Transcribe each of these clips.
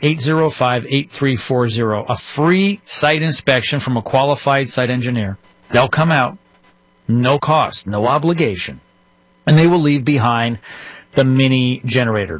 805-805-8340. A free site inspection from a qualified site engineer. They'll come out, no cost, no obligation, and they will leave behind the mini generator.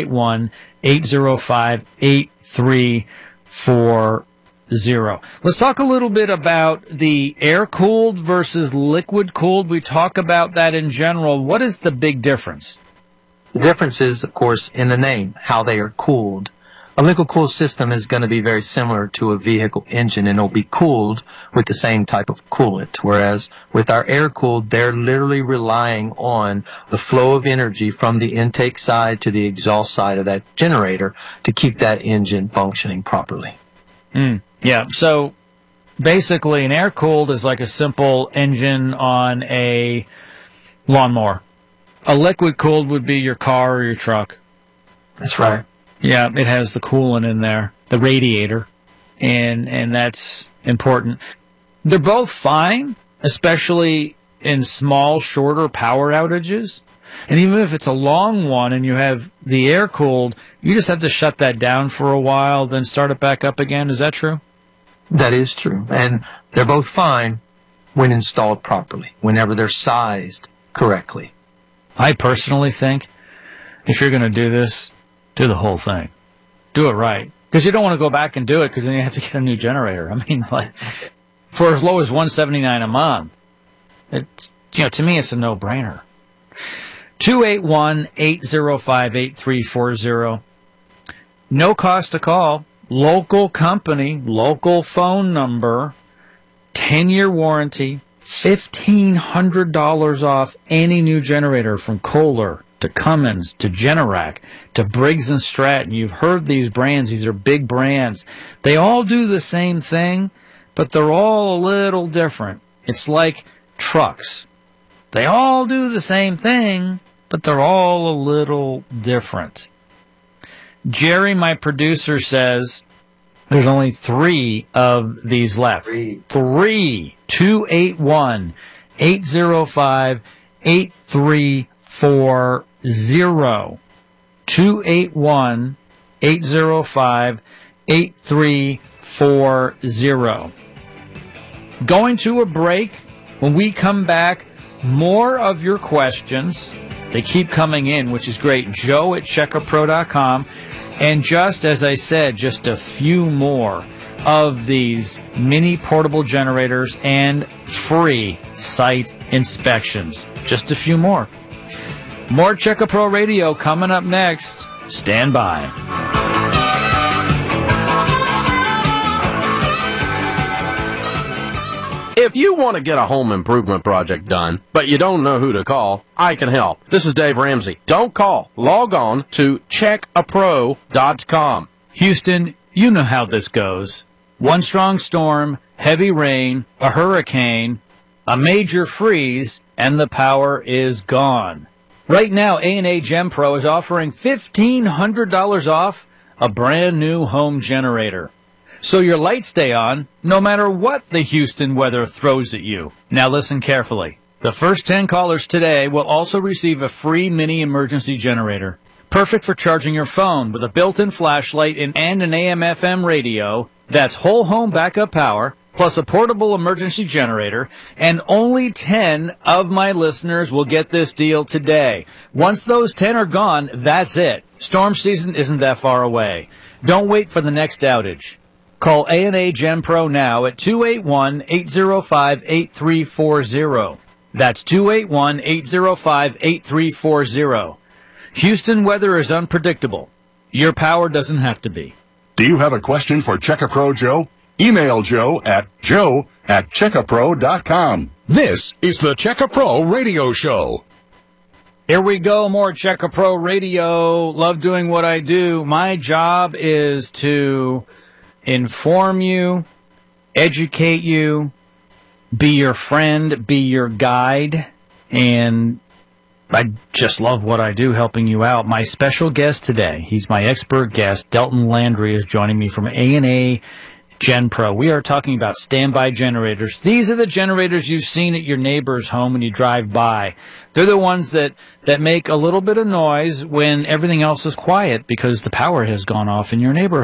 281-805-8340. Let's talk a little bit about the air-cooled versus liquid-cooled. We talk about that in general. What is the big difference? The difference is, of course, in the name, how they are cooled. A liquid-cooled system is going to be very similar to a vehicle engine, and it'll be cooled with the same type of coolant. Whereas with our air-cooled, they're literally relying on the flow of energy from the intake side to the exhaust side of that generator to keep that engine functioning properly. Yeah, so basically an air-cooled is like a simple engine on a lawnmower. A liquid-cooled would be your car or your truck. That's right. Yeah, it has the coolant in there, the radiator, and that's important. They're both fine, especially in small, shorter power outages. And even if it's a long one and you have the air-cooled, you just have to shut that down for a while, then start it back up again. Is that true? That is true. And they're both fine when installed properly, whenever they're sized correctly. I personally think if you're going to do this, do the whole thing. Do it right. Because you don't want to go back and do it because then you have to get a new generator. I mean, like, for as low as $179 a month, it's, to me, it's a no-brainer. 281-805-8340. No cost to call. Local company, local phone number, 10-year warranty, $1,500 off any new generator from Kohler to Cummins to Generac to Briggs & Stratton. You've heard these brands. These are big brands. They all do the same thing, but they're all a little different. It's like trucks. They all do the same thing, but they're all a little different. Jerry, my producer, says there's only 3 of these left. 3. 281-805-8340. 281-805-8340. Going to a break. When we come back, more of your questions. They keep coming in, which is great. Joe@checkapro.com. And just as I said, just a few more of these mini portable generators and free site inspections. Just a few more. More Check A Pro Radio coming up next. Stand by. If you want to get a home improvement project done, but you don't know who to call, I can help. This is Dave Ramsey. Don't call. Log on to checkapro.com. Houston, you know how this goes. One strong storm, heavy rain, a hurricane, a major freeze, and the power is gone. Right now, A&A Gem Pro is offering $1,500 off a brand new home generator. So your lights stay on no matter what the Houston weather throws at you. Now listen carefully. The first 10 callers today will also receive a free mini emergency generator. Perfect for charging your phone with a built-in flashlight and an AM/FM radio. That's whole home backup power, plus a portable emergency generator. And only 10 of my listeners will get this deal today. Once those 10 are gone, that's it. Storm season isn't that far away. Don't wait for the next outage. Call A&A Gem Pro now at 281-805-8340. That's 281-805-8340. Houston weather is unpredictable. Your power doesn't have to be. Do you have a question for Check-A-Pro Joe? Email Joe at checkapro.com. This is the Check-A-Pro Radio Show. Here we go, more Check-A-Pro Radio. Love doing what I do. My job is to inform you, educate you, be your friend, be your guide, and I just love what I do, helping you out. My special guest today, he's my expert guest, Delton Landry, is joining me from A&A Gen Pro. We are talking about standby generators. These are the generators you've seen at your neighbor's home when you drive by. They're the ones that make a little bit of noise when everything else is quiet because the power has gone off in your neighborhood.